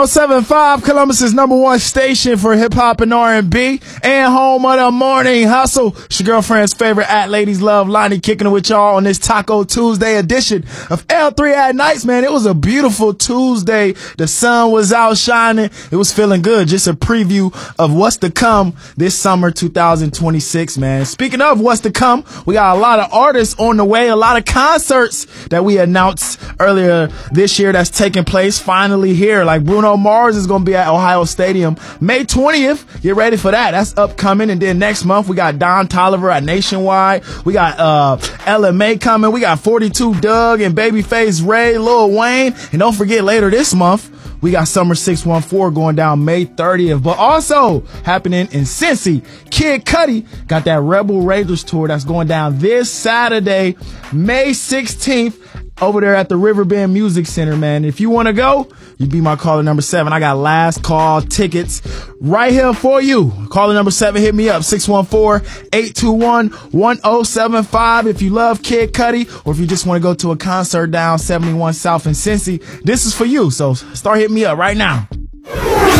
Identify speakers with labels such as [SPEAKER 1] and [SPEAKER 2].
[SPEAKER 1] 107.5, Columbus's #1 station for hip hop and R&B, and home of the morning hustle. It's your girlfriend's favorite Ladies Love, Lonnie, kicking it with y'all on this Taco Tuesday edition of L3 at Nights. Man, it was a beautiful Tuesday. The sun was out shining. It was feeling good. Just a preview of what's to come this summer 2026, man. Speaking of what's to come, we got a lot of artists on the way, a lot of concerts that we announced earlier this year that's taking place finally here. Like Bruno Mars is going to be at Ohio Stadium May 20th. Get ready for that. That's upcoming. And then next month, we got Don Toliver at Nationwide. We got LMA coming. We got 42 Doug and Babyface Ray, Lil Wayne. And don't forget, later this month, we got Summer 614 going down May 30th. But also happening in Cincy, Kid Cudi got that Rebel Raiders tour that's going down this Saturday, May 16th. Over there at the Riverbend Music Center, man. If you want to go, you be my caller number 7. I got last call tickets right here for you. Caller number 7, hit me up, 614-821-1075. If you love Kid Cudi, or if you just want to go to a concert down 71 South in Cincy, this is for you. So start hitting me up right now.